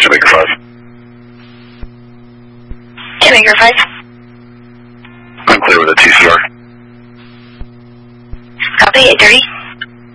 Jamaica 5. Jamaica 5. I'm clear with a TCR. Copy, 830.